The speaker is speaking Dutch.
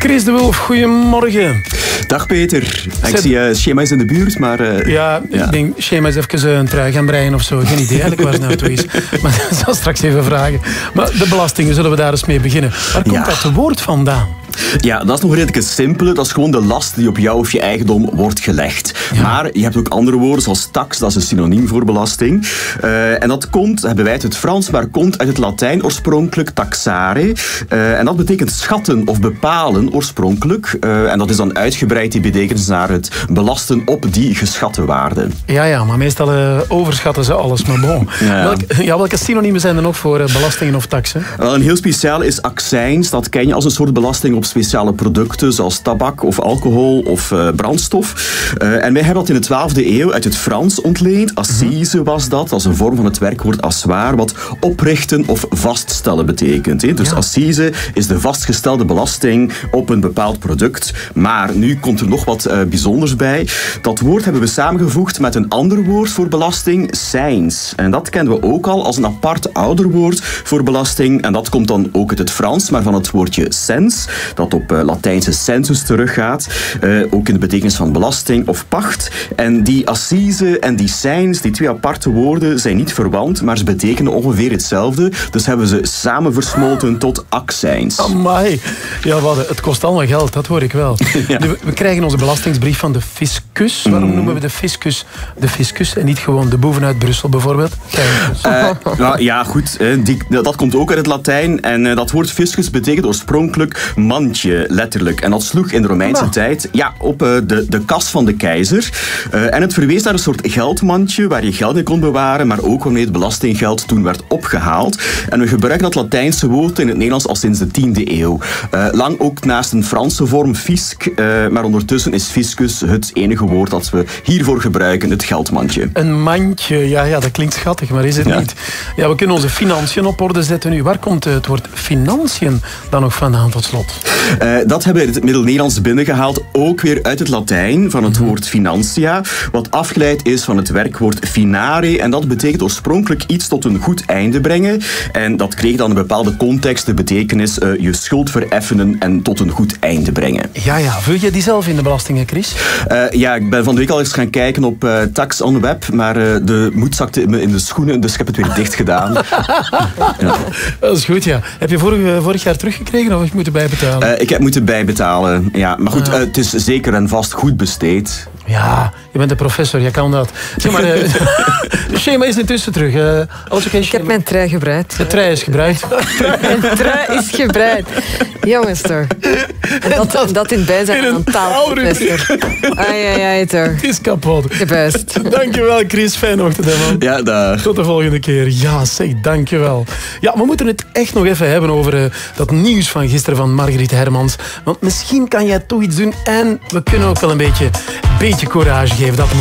Chris de Wulf, goedemorgen. Dag Peter. Ik zie Schema is in de buurt, maar... Ja, ik denk Schema is even een trui gaan breien of zo. Geen idee eigenlijk waar het naartoe is. Maar dat zal straks even vragen. Maar de belastingen, zullen we daar eens mee beginnen. Waar komt dat woord vandaan? Ja, dat is nog redelijk simpele. Dat is gewoon de last die op jou of je eigendom wordt gelegd. Ja. Maar je hebt ook andere woorden zoals tax, dat is een synoniem voor belasting. En dat komt, hebben wij uit het Frans, maar komt uit het Latijn oorspronkelijk taxare. En dat betekent schatten of bepalen oorspronkelijk. En dat is dan uitgebreid die betekenis naar het belasten op die geschatte waarde. Ja, maar meestal overschatten ze alles. Maar bon. Ja. Welke synoniemen zijn er nog voor belastingen of taxen? Wel, een heel speciaal is accijns. Dat ken je als een soort belasting op speciale producten zoals tabak of alcohol of brandstof. En wij hebben dat in de 12e eeuw uit het Frans ontleend. Assise was dat. Dat is een vorm van het werkwoord asseoir, wat oprichten of vaststellen betekent. Dus assise is de vastgestelde belasting op een bepaald product. Maar nu komt er nog wat bijzonders bij. Dat woord hebben we samengevoegd met een ander woord voor belasting, seins. En dat kennen we ook al als een apart ouder woord voor belasting. En dat komt dan ook uit het Frans, maar van het woordje cens, dat op Latijnse census teruggaat. Ook in de betekenis van belasting of pacht. En die assise en die seins, die twee aparte woorden, zijn niet verwant, maar ze betekenen ongeveer hetzelfde. Dus hebben ze samen versmolten tot accijns. Amai. Ja, het kost allemaal geld, dat hoor ik wel. Ja. We krijgen onze belastingsbrief van de fiscus. Waarom noemen we de fiscus en niet gewoon de boeven uit Brussel bijvoorbeeld? Ja, goed. Dat komt ook uit het Latijn. En dat woord fiscus betekent oorspronkelijk mandje, letterlijk. En dat sloeg in de Romeinse tijd op de kas van de keizer. En het verwees naar een soort geldmandje waar je geld in kon bewaren, maar ook waarmee het belastinggeld toen werd opgehaald. En we gebruiken dat Latijnse woord in het Nederlands al sinds de 10e eeuw. Lang ook naast een Franse vorm, fisc, maar ondertussen is fiscus het enige woord dat we hiervoor gebruiken, het geldmandje. Een mandje, ja, dat klinkt schattig, maar is het niet. Ja, we kunnen onze financiën op orde zetten nu. Waar komt het woord financiën dan nog vandaan tot slot? Dat hebben we in het Middel-Nederlands binnengehaald, ook weer uit het Latijn, van het woord finantia, wat afgeleid is van het werkwoord finare. En dat betekent oorspronkelijk iets tot een goed einde brengen. En dat kreeg dan een bepaalde context, de betekenis je schuld vereffenen en tot een goed einde brengen. Ja. Vul je die zelf in de belastingen, Chris? Ja, ik ben van de week al eens gaan kijken op Tax on Web, maar de moed zakte in de schoenen, dus ik heb het weer dicht gedaan. Ja. Dat is goed, ja. Heb je vorig jaar teruggekregen of heb je moeten bijbetalen? Ik heb moeten bijbetalen, ja. Maar goed, het is zeker en vast goed besteed. Ja, je bent een professor, jij kan dat. Zeg maar, de Schema is intussen terug. Alles oké, ik heb mijn trui gebreid. De trui is gebreid. Mijn trui is gebreid. Jongens toch. Dat in bijzijn van een taalprofessor. Ai, toch. Het is kapot. Gebuist. Dankjewel, Chris. Fijne ochtend, man. Ja, dag. Tot de volgende keer. Ja, zeg, dankjewel. Ja, we moeten het echt nog even hebben over dat nieuws van gisteren van Margriet Hermans. Want misschien kan jij toch iets doen en we kunnen ook wel een beetje courage geven. Dat